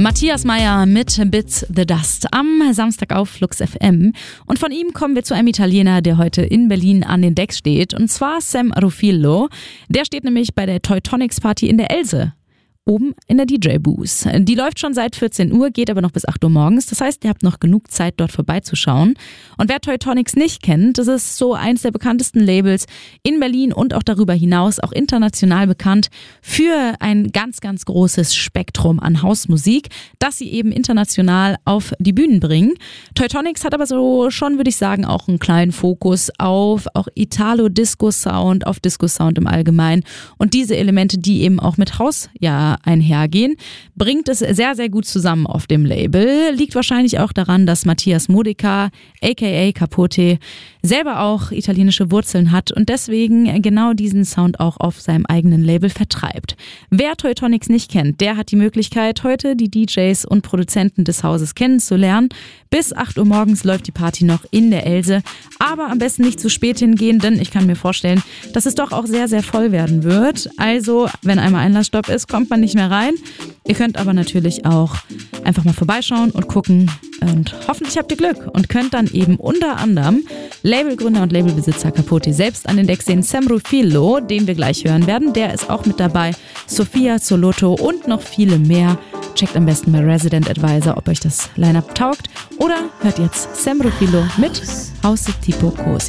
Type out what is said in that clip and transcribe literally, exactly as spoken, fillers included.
Matthias Meyer mit Bits the Dust am Samstag auf Flux F M. Und von ihm kommen wir zu einem Italiener, der heute in Berlin an den Decks steht. Und zwar Sam Rufillo. Der steht nämlich bei der Teutonics Party in der Else. Oben in der D J-Booth. Die läuft schon seit vierzehn Uhr, geht aber noch bis acht Uhr morgens. Das heißt, ihr habt noch genug Zeit, dort vorbeizuschauen. Und wer Teutonics nicht kennt, das ist so eins der bekanntesten Labels in Berlin und auch darüber hinaus, auch international bekannt, für ein ganz, ganz großes Spektrum an Hausmusik, das sie eben international auf die Bühnen bringen. Teutonics hat aber so schon, würde ich sagen, auch einen kleinen Fokus auf auch Italo-Disco-Sound, auf Disco-Sound im Allgemeinen. Und diese Elemente, die eben auch mit Haus, ja, einhergehen, bringt es sehr, sehr gut zusammen auf dem Label. Liegt wahrscheinlich auch daran, dass Matthias Modica, aka Capote, selber auch italienische Wurzeln hat und deswegen genau diesen Sound auch auf seinem eigenen Label vertreibt. Wer Teutonics nicht kennt, der hat die Möglichkeit, heute die D Js und Produzenten des Hauses kennenzulernen. Bis acht Uhr morgens läuft die Party noch in der Else, aber am besten nicht zu spät hingehen, denn ich kann mir vorstellen, dass es doch auch sehr, sehr voll werden wird. Also, wenn einmal Einlassstopp ist, kommt man nicht mehr rein. Ihr könnt aber natürlich auch einfach mal vorbeischauen und gucken und hoffentlich habt ihr Glück und könnt dann eben unter anderem Labelgründer und Labelbesitzer Capote selbst an den Decks sehen, Sam Rufillo, den wir gleich hören werden, der ist auch mit dabei, Sophia Zolotto und noch viele mehr. Checkt am besten bei Resident Advisor, ob euch das Line-Up taugt oder hört jetzt Sam Rufillo mit House Tipo Cosi.